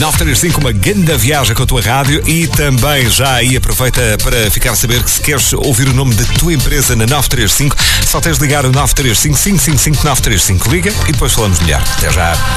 935, uma grande viagem com a tua rádio e também já aí aproveita para ficar a saber que se queres ouvir o nome da tua empresa na 935, só tens de ligar o 935 555 935. Liga e depois falamos melhor. Até já.